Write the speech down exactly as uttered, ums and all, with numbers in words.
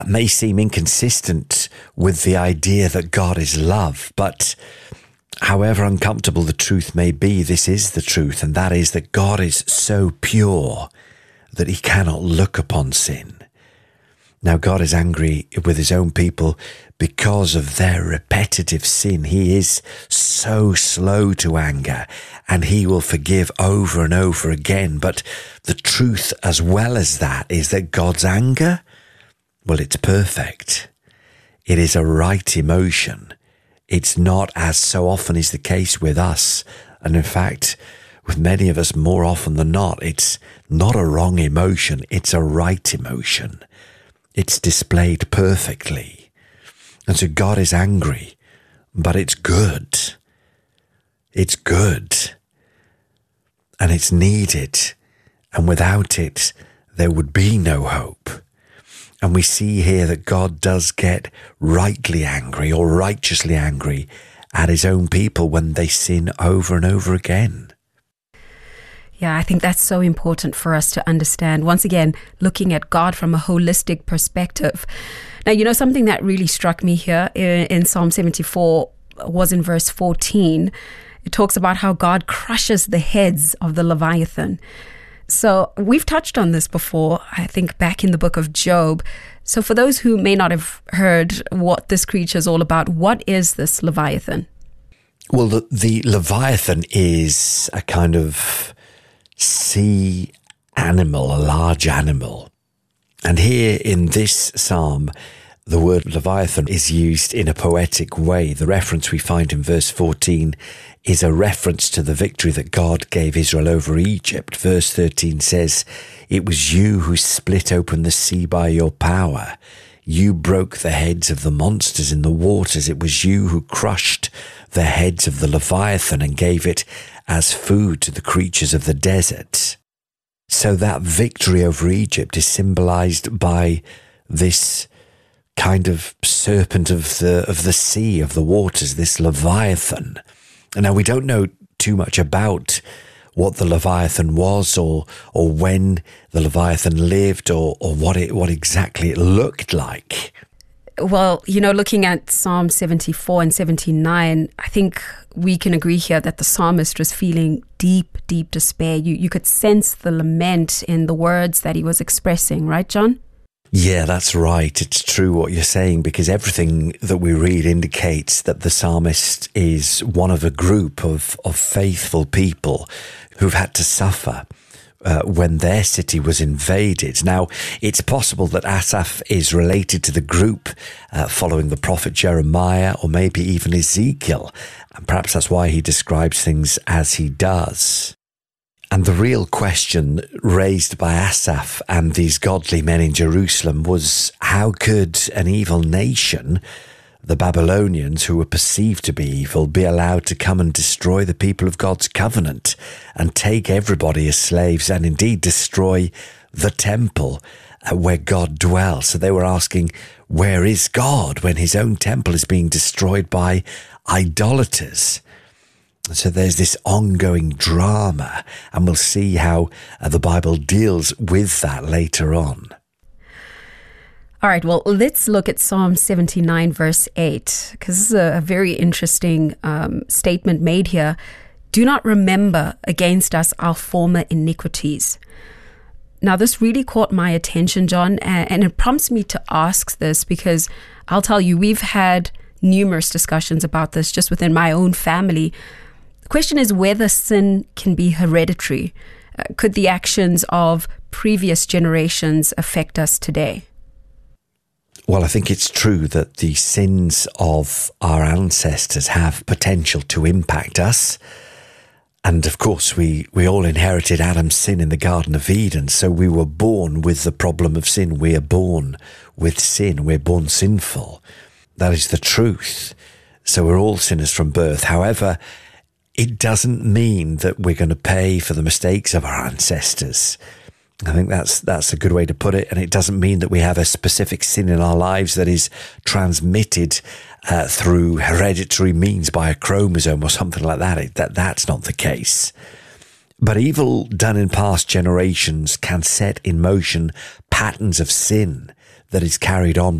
may seem inconsistent with the idea that God is love, but however uncomfortable the truth may be, this is the truth, and that is that God is so pure that he cannot look upon sin. Now, God is angry with his own people because of their repetitive sin. He is so slow to anger, and he will forgive over and over again. But the truth as well as that is that God's anger, well, it's perfect. It is a right emotion. It's not, as so often is the case with us, and in fact, with many of us more often than not, it's not a wrong emotion, it's a right emotion. It's displayed perfectly. And so God is angry, but it's good. It's good. And it's needed. And without it, there would be no hope. And we see here that God does get rightly angry or righteously angry at his own people when they sin over and over again. Yeah, I think that's so important for us to understand. Once again, looking at God from a holistic perspective. Now, you know, something that really struck me here in, in Psalm seventy-four was in verse fourteen. It talks about how God crushes the heads of the Leviathan. So we've touched on this before, I think back in the book of Job. So for those who may not have heard what this creature is all about, what is this Leviathan? Well, the, the Leviathan is a kind of sea animal, a large animal. And here in this psalm, the word Leviathan is used in a poetic way. The reference we find in verse fourteen is a reference to the victory that God gave Israel over Egypt. Verse thirteen says, "It was you who split open the sea by your power. You broke the heads of the monsters in the waters. It was you who crushed the heads of the Leviathan and gave it as food to the creatures of the desert." So that victory over Egypt is symbolized by this kind of serpent of the of the sea, of the waters, this Leviathan. And now we don't know too much about what the Leviathan was, or or when the Leviathan lived, or or what it what exactly it looked like. Well, you know, looking at Psalm seventy-four and seventy-nine, I think we can agree here that the psalmist was feeling deep, deep despair. You you could sense the lament in the words that he was expressing, right, John? Yeah, that's right. It's true what you're saying, because everything that we read indicates that the psalmist is one of a group of, of faithful people who've had to suffer Uh, when their city was invaded. Now, it's possible that Asaph is related to the group uh, following the prophet Jeremiah, or maybe even Ezekiel, and perhaps that's why he describes things as he does. And the real question raised by Asaph and these godly men in Jerusalem was, how could an evil nation, the Babylonians, who were perceived to be evil, be allowed to come and destroy the people of God's covenant and take everybody as slaves, and indeed destroy the temple uh, where God dwells? So they were asking, where is God when his own temple is being destroyed by idolaters? So there's this ongoing drama, and we'll see how uh, the Bible deals with that later on. All right, well, let's look at Psalm seventy-nine, verse eight, because this is a, a very interesting um, statement made here. "Do not remember against us our former iniquities." Now, this really caught my attention, John, and, and it prompts me to ask this, because I'll tell you, we've had numerous discussions about this just within my own family. The question is whether sin can be hereditary. Uh, could the actions of previous generations affect us today? Well, I think it's true that the sins of our ancestors have potential to impact us. And of course, we, we all inherited Adam's sin in the Garden of Eden. So we were born with the problem of sin. We are born with sin. We're born sinful. That is the truth. So we're all sinners from birth. However, it doesn't mean that we're going to pay for the mistakes of our ancestors. I think that's that's a good way to put it. And it doesn't mean that we have a specific sin in our lives that is transmitted uh, through hereditary means by a chromosome or something like that. It, that. That's not the case. But evil done in past generations can set in motion patterns of sin that is carried on